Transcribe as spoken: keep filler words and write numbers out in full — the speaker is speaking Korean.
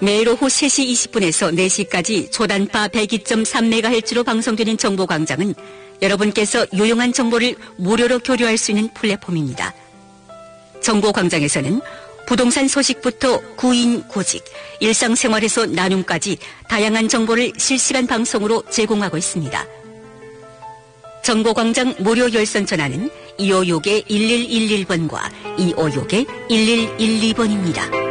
매일 오후 세 시 이십 분에서 네 시까지 초단파 백이 점 삼 메가헤르츠로 방송되는 정보광장은 여러분께서 유용한 정보를 무료로 교류할 수 있는 플랫폼입니다. 정보광장에서는 부동산 소식부터 구인, 구직, 일상생활에서 나눔까지 다양한 정보를 실시간 방송으로 제공하고 있습니다. 정보광장 무료 열선 전화는 이오육 일일일일 번과 이오육 일일일이 번입니다.